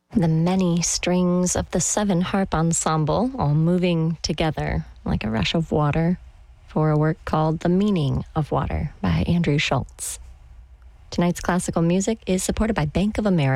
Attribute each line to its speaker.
Speaker 1: The many strings of the 7 harp ensemble all moving together like a rush of water for a work called The Meaning of Water by Andrew Schultz. Tonight's classical music is supported by Bank of America.